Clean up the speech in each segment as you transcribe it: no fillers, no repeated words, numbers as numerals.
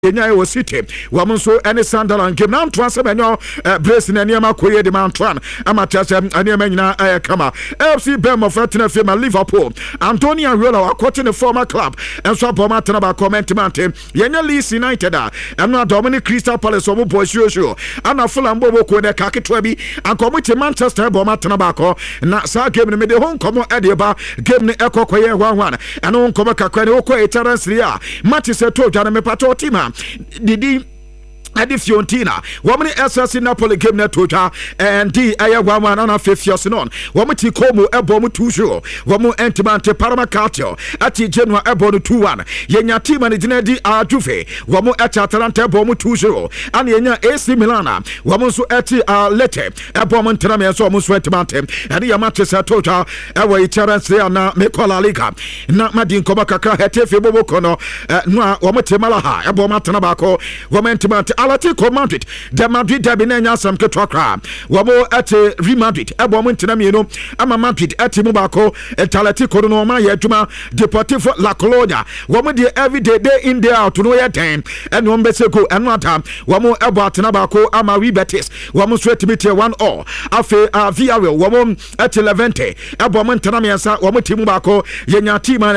Yenya was city. Woman so any Sunderland game now to answer menyo Bracing and Yama Koye de Mountwan. Amateur and Yamena Kama. FC Bournemouth Firma Liverpool. Antonio Riola quoting the former club and so Bomatanaba comment mountain. Yenya Leeds United and not Dominic Crystal Palace of Boys Usual. And a full and Bobo Kode Kakitwebi and commit to Manchester Bomatanabako. Na sa game in the home come Ediba game the Echo Koye 1-1 and on Komaka Oko Etarans Ria. Matches to Janame Pato Tima. Didi Adi Fiorentina, woman SSC Napoli game network and D Aya 1-1 on a 5th years on. Woman Tikomu Ebomu 2-0. Woman Entimante Paramacatio Ati Genoa Ebonu 2-1. Yenya team and Dinedi Juve. Woman at Atalanta Ebomu 2-0. And Yenya AC Milana. Woman so Ati Lete Ebomu Tename so Muswetimante. And Yamate Satoja Ewa Iterans na Mekola Liga. Na Madin Komakaka Hetefe Bobokono. Noa Woman Temalaha Eboma Tanabako. Woman Timante Atletico Madrid, the Madrid Dabinenya Sam Ketwakra, Wabo at Real Madrid, Ebom Tinamino, Ama Madrid at Mubako, at Atletico Noma Yetuma, Deportivo La Colonia, Woman the everyday day in there out to know your time, and one Beseko and one time, Wamo Eba Tanabako, Ama Ribetis, Wamo Swetimite 1-0, Afe Villarreal, Wamo at Levante, Ebom Tanamiasa, Wamo Timubako, Yenya Tima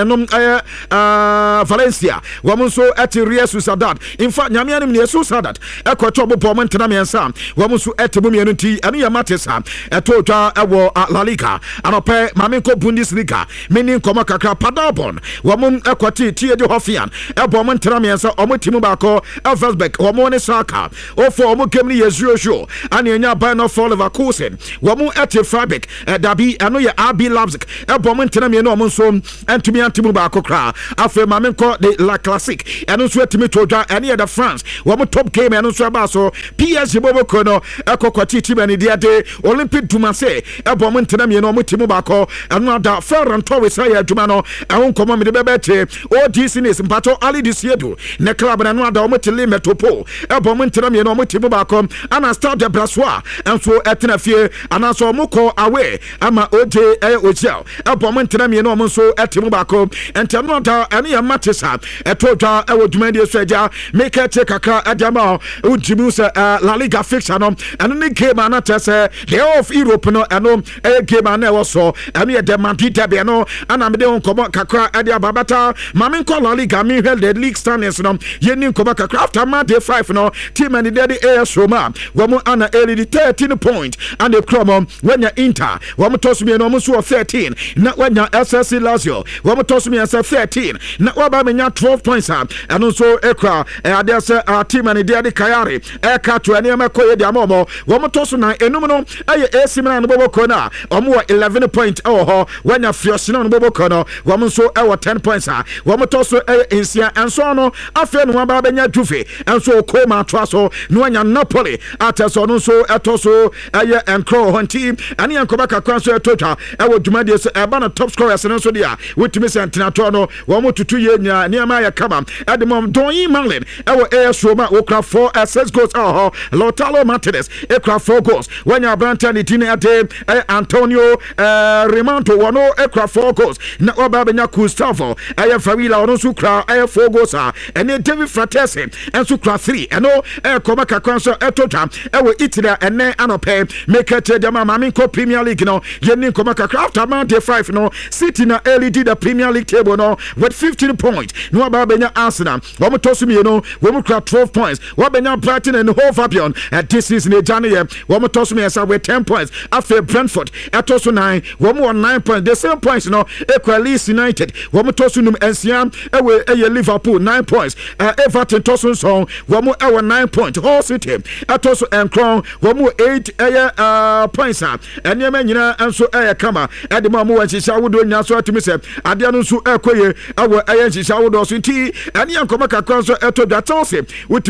and Valencia, Wamo so at Real Sociedad, in fact, Yamian Susadat. Eko trouble moment na miensa wamusu etemu mienunti anu ya matesa etotwa ewo La Liga anope mamenko Bundesliga menin koma kakra Paderborn wamum ekwati tie de Hoffenheim ebo moment na miensa omotimu bako Elversberg wamo ne Saka ofo omo kemni yezuo ani enya Bayern for Leverkusen wamu ete Freiburg dabi anu ya RB Leipzig ebo moment na mienu omo so entumi antimu bako kra afa mamenko de La Classique anu so etimi totwa ani ya da France wamo top game and so baso PSG Bobo Kono Ekokwati Tibani Diade Olympic Dumase Ebom Tenami no Mutimu Bako another Ferran Torres ya Dumano and come me the bebete o disness mpato ali disiedu ne club na no ada omotile metopo Ebom Tenami no Mutimu Bako and start the Brassois and so etna fie and so moko away ama oje ojel Ebom Tenami no mo so etimu Bako and another any matisa etotwa ewo Dumadi Seja make a take a Jama Ujimusa La Liga fixture no and the game anatese the of Europe no and game an also and the Madrid no and am de on komo kakra adia babata mamin ko La Liga me held the league standings no yenin komo kakra after match day 5 no team and the AS Roma womo ana early 13 point and the Chrome when you Inter womo toss me no so 13 na when you SSC Lazio womo toss me as 13 na waba me 12 points and also ekra adia say team and the Kayari eka to eniema koye di amomo womo toso na enum no eye AC Milan no bobo kona omo 11 point ho when ya Fiosino no bobo kono womo so 10 points womo toso ensia enso no afi no aba benya Juve enso koma toaso no anya Napoli ataso no so etoso eye enkro honti ani enkoba kakwa so etotwa ewo dwumade so eba na top scorers no so dia wetumi sentenato no womo tutu ye nya niama ya kama edemom Donny Malin ewo AS Roma okra 4 6 goals Lautaro Martinez ekra 4 goals when you Brantan itine ate Antonio Remanto wano ekra 4 goals na oba benya Gustavo Favila ono su kra 4 goals ene David Fratesi ensu kra 3 eno koma kakwanso etota ewo Italy ene anope make it the Maminko Premier League no yenin koma kakra after month 5 no City na early did the Premier League table no with 15 points no oba benya Arsenal womo tosumi no womo kra 12 points wabenya Brighton and Hove Albion this season in January womo tosumi esa with 10 points after Brentford etoso 9 womo 9 points the same points no Leeds United womo tosu num ensia ewe Liverpool 9 points Everton tosu so womo 9 points Hull City etoso enkron womo 8 points eniema nyina enso kama edema mo wanshisha wodo nya so atumi se ade no so ekoye ewe nshisha wodo so nti ene yankoma kakra so eto da tose wotumi se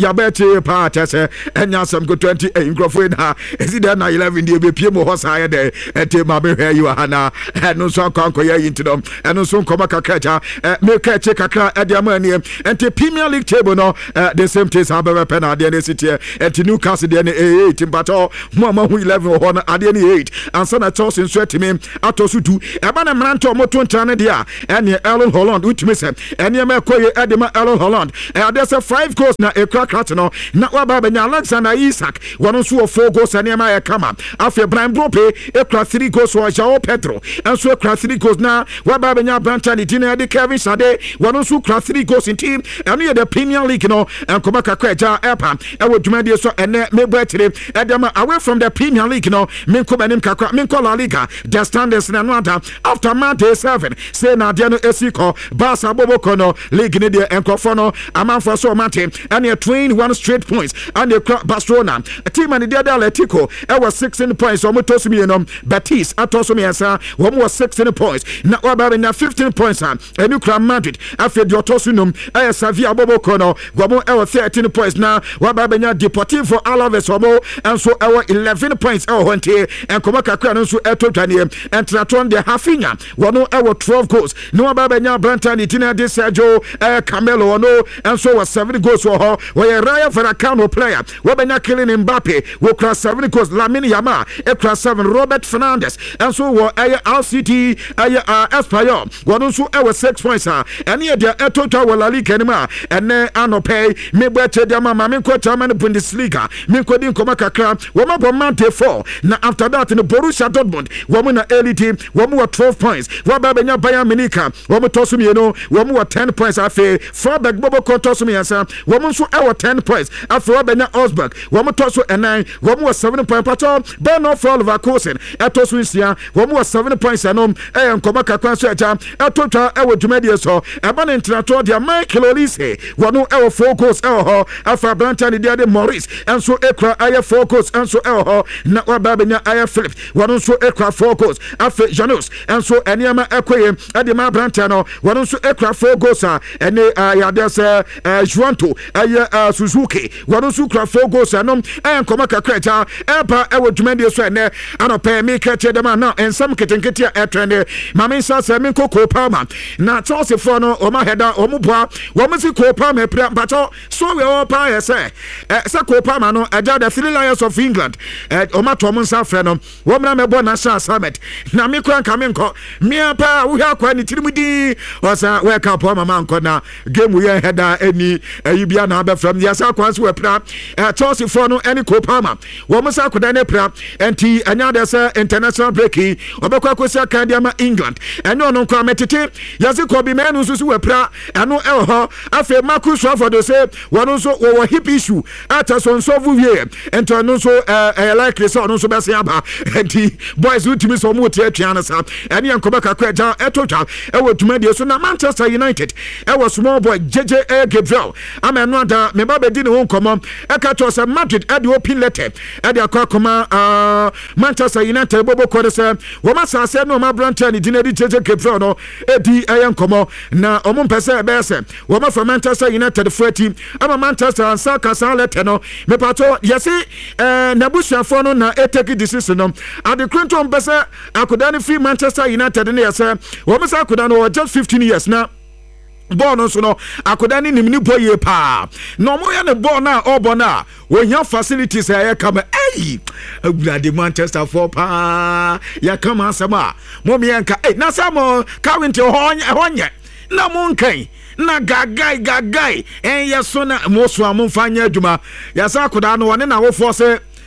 Abeti Patese, and Yasam go 20 in Grofina. Is it then 11 the BPM was higher there? And Timabe here you are now, and no son conquer into them, and no son come a catcher, make a check a car at the money, and the Premier League table no, the same case have a pen at the city, and to Newcastle the 8 in battle, Mama 11 or at the 8, and son at toss in sweat to me, Atosutu, a man and Manto Moton Tanadia, and Alan Holland, which miss him, and Yamakoye Edema Alan Holland, and there's a 5 goals na a crack ratano, not Wababa Alexander Isak, one or 4 goals and Yamaya Kama, after Brian Brope, a crack 3 goals for Jao Pedro, and so a crack 3 goals now, Wababa Branchani, Dinner, the Kevin Sade, one or 2 crack 3 goals in team, and near the Premier League, and Komaka Kweja, Epa, I would demand so and maybe Edema away from the Premier League, Minko Benim Kaka, Minko La Liga, the standards and Nanta, after Monday 7, say Nadiano Esiko, Basa Bobokono, League Nidia and Kofono, Aman for so Mate, and you train 1 straight points, and you crop Barcelona, a team and the Atletico, I was 16 points, or Motosimianum, Batis, Atosumiasa, one was 16 points, now about 15 points, and you crop Madrid, after the Otosunum, I Savia Bobokono, Guamo, 13 points now, Wababena Deportivo Alaves Homo, and so our 11 points, and Komaka Kran, so Etotani, and Traton de Hafinha, one our 12 goals, no Babena Brantani, Tina de Sergio, Camelo, no, and so was 7 goals for her, where Raya Veracano player, Wabena killing Mbappe, will cross 7 goals, Lamini Yama, cross 7, Robert Fernandez, and so were RCT, Espanyol, one also our 6 points, and here the Etota Walali Kenema, and then Anope, Mebete Dama, Minko Taman Bundesliga, Minko Din Komaka Kran, Wamabomante 4, now after that in the Borussia Dortmund, Wamuna early team, Wamu 12 points, Wababenya Bayern Minika, Wamu Tosumiano, Wamu 10 points, Afe, Farbeck Bobo Kontosumiasa, Wamu so our 10 points, After Wabenya Osberg, Wamu Tosu and 9, Wamu 7 points, Pato, Bernard Fall of Akosin, Atosuisia, Wamu 7 points, and Komaka Kransueta, Atota, our Jumedia so, Aban Internator, the Michael Olise, Wanu our 4 goals, Alpha Brantani, the other Maurice, and so Ekra, Aya 4 goals, and so Natwa Babenya, Aya Philip, Wanu so Ekra 4 goals, Alpha Janus, and so Anyama Ekwe, Adima Brantano, Wanu so Ekra 4 goals, and Yadasa Juanto, Aya Suzuki, Wanu so Kra 4 goals, and Komaka Kreta, Epa, our Jumedia so, and I pay me catch them now, and some Ketenketia Etrende, Mamisa Seminko Palma, not also for no Omaheda, Omubwa, Wamasi Palma, but so we all pay, say, Sako Palma, no, I the 3 Lions of England, Omatomun Safreno, Woman Bonasa Summit, Namiko Kamenko, Mia Pa, we are quite intimidity, was a wake up on Manko now, game we had any Ubiana from the Asakwas were pra, Tosi Fono, any Copama, Wamasa Kodane pra, and T, another international breaking, Obakosa Kadiama, England, and no commentity, Yaziko be men who were pra, and no Elho, after Marcus Rafford say, one also over hip issue, at us on so and to also likely so no so Basiaba, and the boys who to me so much Tianasa, and Yan Kobaka Kweta, Etota, I to media so Manchester United, I was small boy JJ Gabriel, I'm another, Mebabe didn't won't come on, Ekatos and Madrid at the open letter, at the Akakoma, Manchester United, Bobo Kodesa, Wamasa said no, my brand and didn't JJ Gabriel, no, Eddie Ayan Komo, na Omon Pesa Bessa, Wama from Manchester United, 40, I'm a Manchester and Saka Saleteno, Mepato, Yasi, Nabusha Fono, na eteki decision, at the Clinton Bessa, I could only free Manchester United in there, sir, Wamasa could know just 15 years now. Born also no, I could any new boy pa. No more than a born now or bona. When your facilities are come, hey, the Manchester for pa, ya come on sama. Momianka, hey, na samo, carrying to horn yet. Na monkey, na gagai, and yasona, most one fanya juma. Yasa could I know one in our force.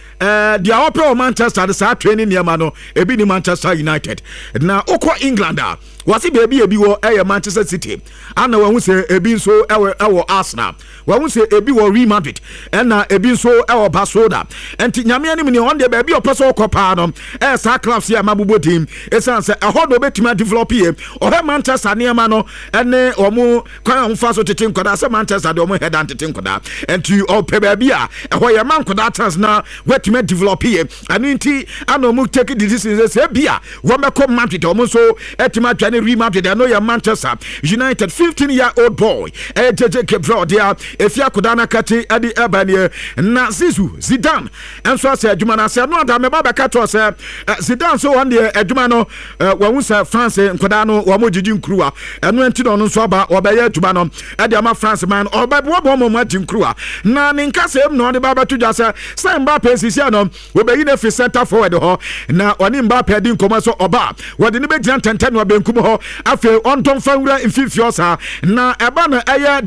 The opera Manchester, the start training near Mano, a bit in Manchester United. Now, Oko Englander. Was it baby a Manchester City? I know when we say a bin so our Arsenal. When we say a bin or Real Madrid, and a bin so our Barcelona. And Yamiani on the baby or Paso Copano, as our clubs here, Mabubo team, it's answer a hot bit to develop here, or Manchester near Mano, and or more Crown Faso to think that Manchester don't head on to think that. And to all Pebabia, and why a man could that has now what to develop here. And in tea, I know more take it. This is a beer. One come Madrid almost so at my any Real Madrid I know your Manchester United 15-year-old boy JJ Cabral dia efia kodana kati adi ebanie na Zidane enso ase adwuma na ase no ada me ba beka to se Zidane so one dey adwuma no wahu se France nkoda no wo mogigi nkruwa eno enti no nso aba obeye adwuma no ade ama France man obebo mo mati nkruwa na ne nkase em no de ba betudwa se Mbappe sisia no obeyi na fi center forward ho na oni Mbappe di nkoma so oba wode ne begina tenten no benkum ho afi onton fawura mfifio sa na eba na eye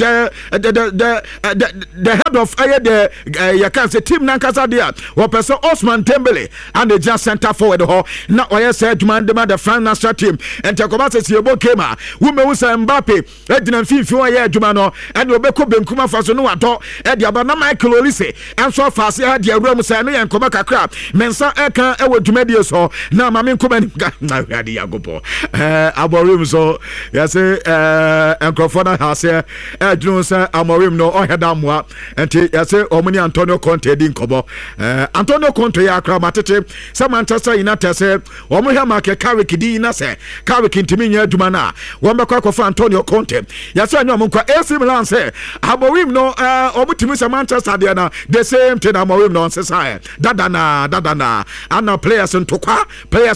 the head of the you can say team nankasa there wo person Osman Dembele and the just center forward ho na oye say demand the France national team and Jacoba say Siebo Kema wo me wo say Mbappe edina mfifio oye adwuma no and obeko benkum afaso no wato e dia ba na Michael Olise and so fast e dia awura mu say no yen koma kakra mensa eka e wo dwumadie so na ma me nkoma ni na hwade yagopo aborim so ya say enkrofona ha say edwun say amorim no oheda moa enti ya say omuni Antonio Conte di nkobo Antonio Conte ya akra matete say Manchester United say omo he market Carrick di na say Carrick ntimi nya adwuma na wo mbekwa kofa Antonio Conte ya say anyom nkwa AC Milan say aborim no omutimi say Manchester dia na the same thing amorim no say dadana ana players ntokwa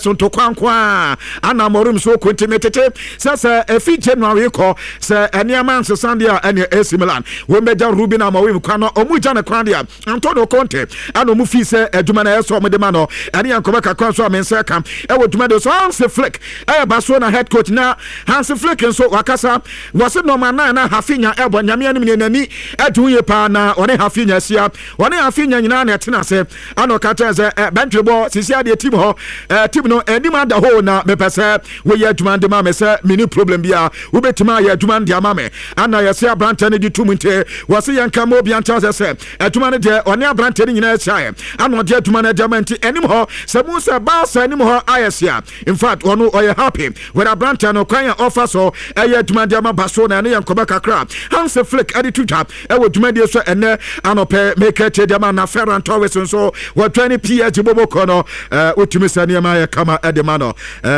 nkwa ana morim so kontimetete say efi January ko say eniaman so sandia ene AC Milan we meja Ruben amorim kwa no omuja ne kwa dia Antonio Conte ana mu fi say adwuma na yeso omde ma no ene yankoba kakwa so amensa kam e wo dwuma de so Hans Flick ba so na head coach na Hans Flick so wakasa wase no man na Hafinya ebo nyame anim ne nani aduye pa na one Hafinya sia one Hafinya nyina na tena se ano kata ze benchbo sisi ade team ho team no enim ada ho na me pese we ye adwuma de ma me se mini problem bia wo betima ye adwuma de ama me ana ye se abrante ne di tumunte wase yanka mo bia nta se adwuma ne de one abrante ne nyina chae ano de adwuma ne de manti enim ho se mu se ba se enim ho ayesia in fact ono oye happy when abrante no kwan offer so ye adwuma de ama baso na ne yankoba kakra Hans Flick ade tuta e wo adwuma de so ene ano pe make it de ma na Ferran Torres so what 20 PSG bobo kono utimi sane ma ya kama edemano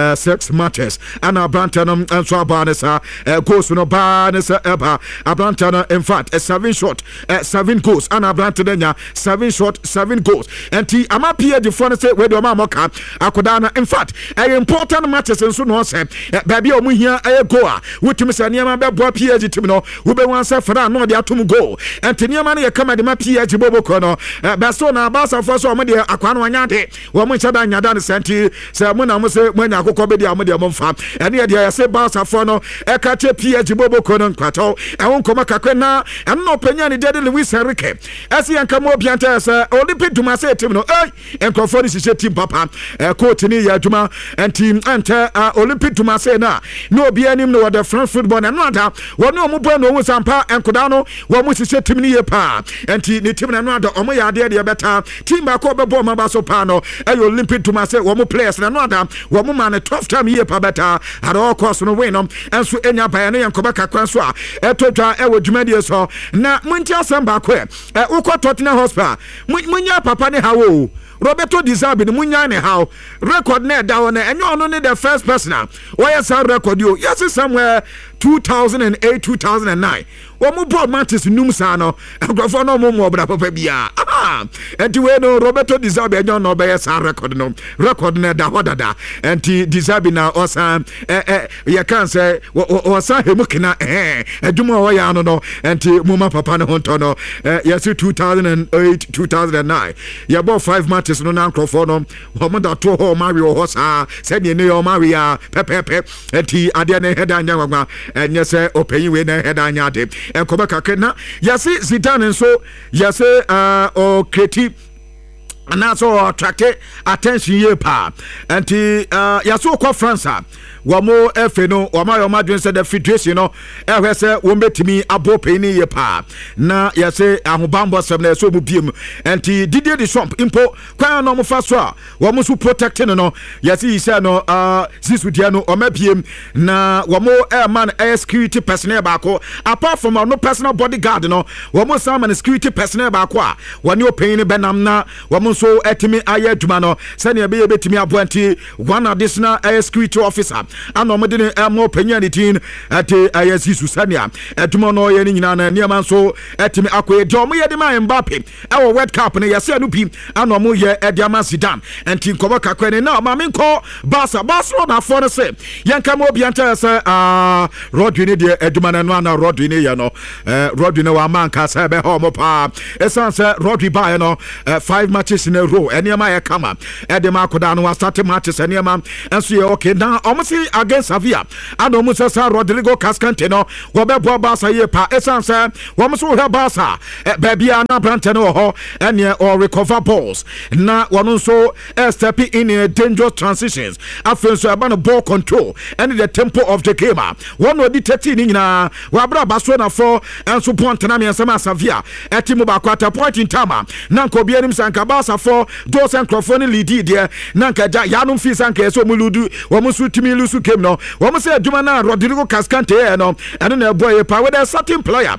6 matches ana Branton and so abanesa goals no banesa eba Branton in fact 7 shot 7 goals ana Branton nya 7 shot 7 goals and ti ama PSG for say we do ma moka akoda in fact important matches so no say baby o mu hia goal a utimi sane ma be bo PSG team no we be wan say Ferran no de atum goal and ti ne ma na ya kama de ma PSG bobo kono baso na basa for so mo de akwano anyade wo mo chada anyada ne senti se mo na mo se mo nya akokọ be de am de mo mfa ene ye de ya se basa for no e ka che PSG bobo kono nkwato e won koma kakwe na eno no panya ne de Luis Enrique ese yanka mo bianta se Olympic Dumase team no enkrofo ni sise team papa coach ni ya adwuma team ante Olympic Dumase na no obi anim no the France football na no ada wo no mo bo no wo sampa enkoda no wo mo sise team ni ye pa enti ni team na no ada omo ya de beta team ba ko be bo ma ba so pa no Olympic Dumase wo mo players na no ada wo mo man 12 time ye pa beta at all cost no win no enso enya ba ne yankoba kakwan so a etotwa wo dwumadie so na munti asamba ko ukọ Tottenham Hotspur munya papa ne hawo Roberto Di Zerbi ni munya ne how record na da wona enyo no ne the first person why say record yo yes somewhere 2008 2009 wo ball matches num sa no agrofo no mo bra papa bia enti we no Roberto Di Zerbi enyo no be sa record na da hodada enti Di Zerbi na osan you can say osan hemukina adwuma wo ya no enti muma papa ne honto no yes 2008 2009 ya ball 5 matches no na agrofo no wo da to ho Mario Hosa said ne yo Maria pepepe enti ade ne heda nya gwagwa enye se opanyi we na heda nya ade enkoba kakena yase Zidane so yase o kreti and also attract attention ye pa enti yaso ko France wamo efe no wama yo madwen se the federation no ehwe se wo betimi abope ni ye pa na yase ahobambo sem na so mu biem enti Didier Deschamps impo kwan no mo fa so a wamo su protecting no yase yise no zisu dia no o mabiem na wamo man security personnel ba ko apart from no personal bodyguard no wamo some security personnel ba ko a wani open ni benam na wamo so etimi ayaduma no se ne be betimi aboanti one additional security officer ana ɔmo de ne ɛmo panya ne tin ɛte ayɛsi susania ɛdwuma no yɛ ne nyina na nneɛma nso ɛtimi akɔyɛ de ɔmo yɛ de ma Mbappe ɛwɔ World Cup ne yɛsɛ no bi ana ɔmo yɛ ɛde ama Zidane ɛnti nkɔbɔ kakra ne na ma menkɔ Barcelona afɔ no sɛ yɛnka ma obi anta sɛ Rodri ne deɛ adwuma no ana Rodri ne yɛ no Rodri ne wa man ka sɛ bɛ hɔ mo pa ɛsan sɛ Rodri ba no 5 matches in a row nneɛma yɛ kama ɛde ma akoda no wa start matches nneɛma ɛnso yɛ okay na ɔmo si against Sevilla ana ɔmo sɛ sɛ Rodrigo Cascante no wɔbɛbɔ Barca yɛ pa ɛsan sɛ wɔmo so hwɛ Barca baabi a na brante no wɔ hɔ ɛne or recover balls na wɔno nso step in dangerous transitions afei nso ɛba no ball control and the tempo of the game one of the 13 ni nyinaa wabra Barcelona for ɛnso point na miɛnsa ma Sevilla ɛtimu baako at a point in time na nka obi anim sanka Barca for those and Crawford lead there na nka ja yanom fi sanka ɛso mu ludu wɔn so timi lusu game no wɔn sɛ adwuma na Rodrigo Cascante no ɛno na ɛbɔ yɛ pa with a certain player